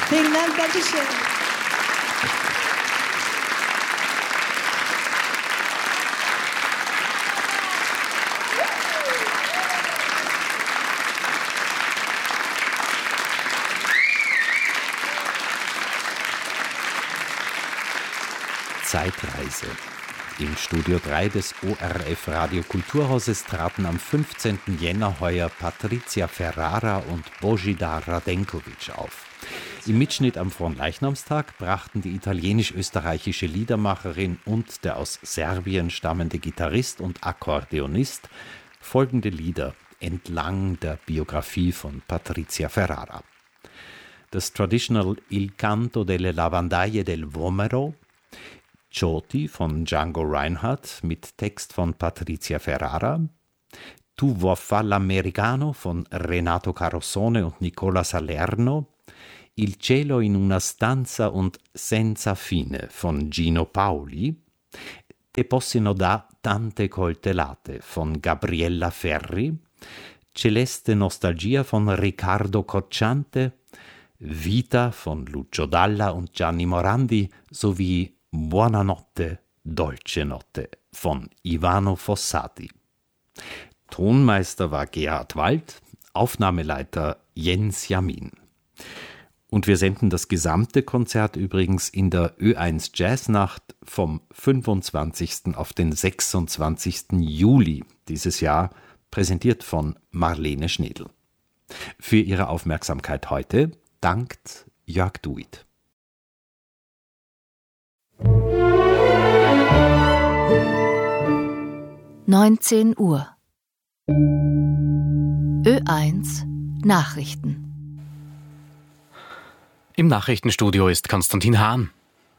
Vielen Dank, danke schön. Zeitreise. Im Studio 3 des ORF Radio Kulturhauses traten am 15. Jänner heuer Patricia Ferrara und Božidar Radenković auf. Im Mitschnitt am Fronleichnamstag brachten die italienisch-österreichische Liedermacherin und der aus Serbien stammende Gitarrist und Akkordeonist folgende Lieder entlang der Biografie von Patricia Ferrara. Das Traditional Il Canto delle Lavandaie del Vomero, Choti von Django Reinhardt mit Text von Patricia Ferrara, Tu vuoi farla americano von Renato Carosone und Nicola Salerno, Il cielo in una stanza und Senza fine von Gino Paoli, Te possino da tante coltellate von Gabriella Ferri, Celeste Nostalgia von Riccardo Cocciante, Vita von Lucio Dalla und Gianni Morandi sowie Buonanotte, Dolce Notte von Ivano Fossati. Tonmeister war Gerhard Wald, Aufnahmeleiter Jens Jamin. Und wir senden das gesamte Konzert übrigens in der Ö1 Jazznacht vom 25. auf den 26. Juli dieses Jahr, präsentiert von Marlene Schnedl. Für Ihre Aufmerksamkeit heute dankt Jörg Duit. 19 Uhr. Ö1 Nachrichten. Im Nachrichtenstudio ist Konstantin Hahn.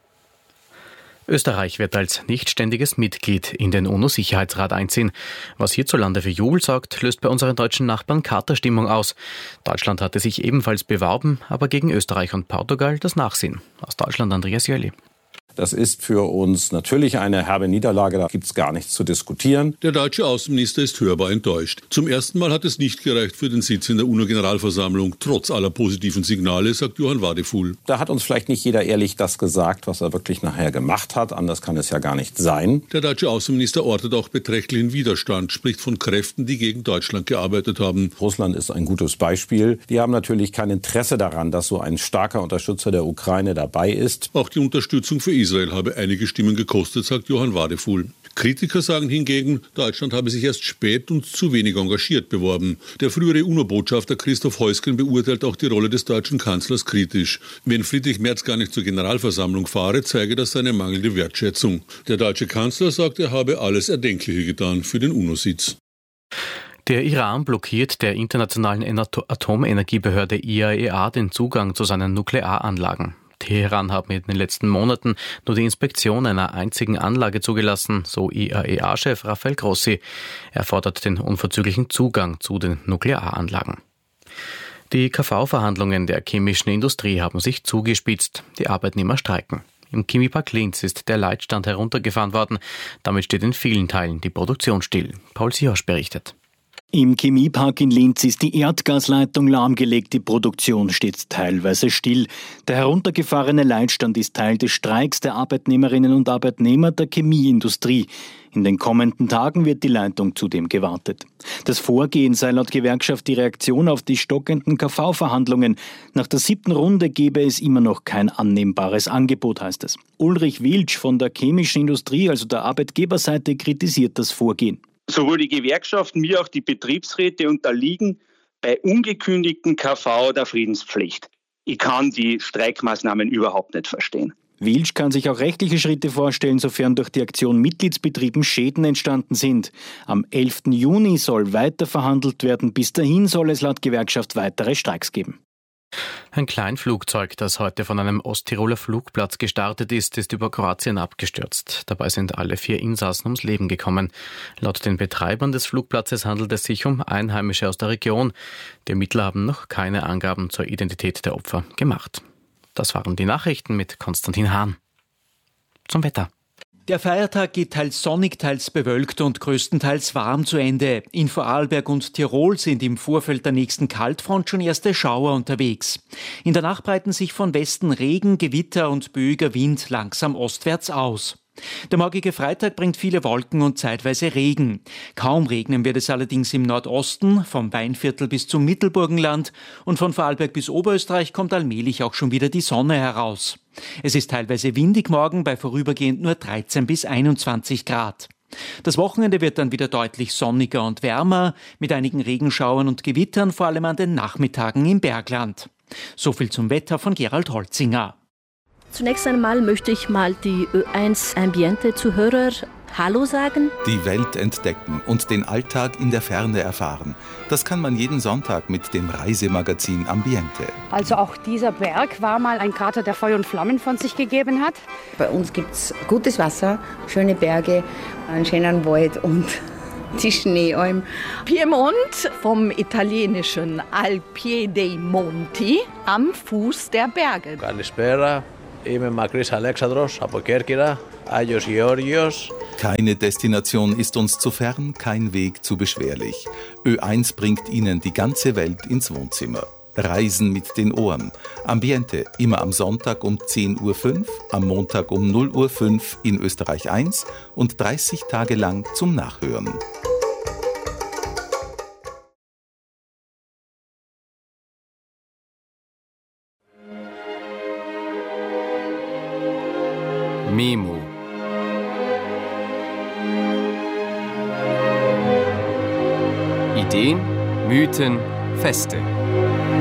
Österreich wird als nichtständiges Mitglied in den UNO-Sicherheitsrat einziehen. Was hierzulande für Jubel sorgt, löst bei unseren deutschen Nachbarn Katerstimmung aus. Deutschland hatte sich ebenfalls beworben, aber gegen Österreich und Portugal das Nachsehen. Aus Deutschland Andreas Jöli. Das ist für uns natürlich eine herbe Niederlage, da gibt es gar nichts zu diskutieren. Der deutsche Außenminister ist hörbar enttäuscht. Zum ersten Mal hat es nicht gereicht für den Sitz in der UNO-Generalversammlung, trotz aller positiven Signale, sagt Johann Wadefuhl. Da hat uns vielleicht nicht jeder ehrlich das gesagt, was er wirklich nachher gemacht hat. Anders kann es ja gar nicht sein. Der deutsche Außenminister ortet auch beträchtlichen Widerstand, spricht von Kräften, die gegen Deutschland gearbeitet haben. Russland ist ein gutes Beispiel. Die haben natürlich kein Interesse daran, dass so ein starker Unterstützer der Ukraine dabei ist. Auch die Unterstützung für Israel habe einige Stimmen gekostet, sagt Johann Wadefuhl. Kritiker sagen hingegen, Deutschland habe sich erst spät und zu wenig engagiert beworben. Der frühere UNO-Botschafter Christoph Heusgen beurteilt auch die Rolle des deutschen Kanzlers kritisch. Wenn Friedrich Merz gar nicht zur Generalversammlung fahre, zeige das seine mangelnde Wertschätzung. Der deutsche Kanzler sagt, er habe alles Erdenkliche getan für den UNO-Sitz. Der Iran blockiert der internationalen Atomenergiebehörde IAEA den Zugang zu seinen Nuklearanlagen. Teheran hat in den letzten Monaten nur die Inspektion einer einzigen Anlage zugelassen, so IAEA-Chef Rafael Grossi. Er fordert den unverzüglichen Zugang zu den Nuklearanlagen. Die KV-Verhandlungen der chemischen Industrie haben sich zugespitzt. Die Arbeitnehmer streiken. Im Chemiepark Linz ist der Leitstand heruntergefahren worden. Damit steht in vielen Teilen die Produktion still. Paul Siosch berichtet. Im Chemiepark in Linz ist die Erdgasleitung lahmgelegt, die Produktion steht teilweise still. Der heruntergefahrene Leitstand ist Teil des Streiks der Arbeitnehmerinnen und Arbeitnehmer der Chemieindustrie. In den kommenden Tagen wird die Leitung zudem gewartet. Das Vorgehen sei laut Gewerkschaft die Reaktion auf die stockenden KV-Verhandlungen. Nach der 7. Runde gebe es immer noch kein annehmbares Angebot, heißt es. Ulrich Wiltsch von der chemischen Industrie, also der Arbeitgeberseite, kritisiert das Vorgehen. Sowohl die Gewerkschaften wie auch die Betriebsräte unterliegen bei ungekündigten KV der Friedenspflicht. Ich kann die Streikmaßnahmen überhaupt nicht verstehen. Wiltsch kann sich auch rechtliche Schritte vorstellen, sofern durch die Aktion Mitgliedsbetrieben Schäden entstanden sind. Am 11. Juni soll weiter verhandelt werden. Bis dahin soll es laut Gewerkschaft weitere Streiks geben. Ein Kleinflugzeug, das heute von einem Osttiroler Flugplatz gestartet ist, ist über Kroatien abgestürzt. Dabei sind alle 4 Insassen ums Leben gekommen. Laut den Betreibern des Flugplatzes handelt es sich um Einheimische aus der Region. Die Ermittler haben noch keine Angaben zur Identität der Opfer gemacht. Das waren die Nachrichten mit Konstantin Hahn. Zum Wetter. Der Feiertag geht teils sonnig, teils bewölkt und größtenteils warm zu Ende. In Vorarlberg und Tirol sind im Vorfeld der nächsten Kaltfront schon erste Schauer unterwegs. In der Nacht breiten sich von Westen Regen, Gewitter und böiger Wind langsam ostwärts aus. Der morgige Freitag bringt viele Wolken und zeitweise Regen. Kaum regnen wird es allerdings im Nordosten, vom Weinviertel bis zum Mittelburgenland, und von Vorarlberg bis Oberösterreich kommt allmählich auch schon wieder die Sonne heraus. Es ist teilweise windig morgen, bei vorübergehend nur 13 bis 21 Grad. Das Wochenende wird dann wieder deutlich sonniger und wärmer, mit einigen Regenschauern und Gewittern, vor allem an den Nachmittagen im Bergland. So viel zum Wetter von Gerald Holzinger. Zunächst einmal möchte ich mal die Ö1 Ambiente-Zuhörer Hallo sagen. Die Welt entdecken und den Alltag in der Ferne erfahren. Das kann man jeden Sonntag mit dem Reisemagazin Ambiente. Also auch dieser Berg war mal ein Krater, der Feuer und Flammen von sich gegeben hat. Bei uns gibt es gutes Wasser, schöne Berge, einen schönen Wald und die Schneealm. Piemont vom italienischen Al Pie dei Monti, am Fuß der Berge. Kalispera, είμαι Makris Alexandros από Κέρκυρα, Άγιος Γεώργιος. Keine Destination ist uns zu fern, kein Weg zu beschwerlich. Ö1 bringt Ihnen die ganze Welt ins Wohnzimmer. Reisen mit den Ohren. Ambiente immer am Sonntag um 10.05 Uhr, am Montag um 0.05 Uhr in Österreich 1 und 30 Tage lang zum Nachhören. Memo. Ideen, Mythen, Feste.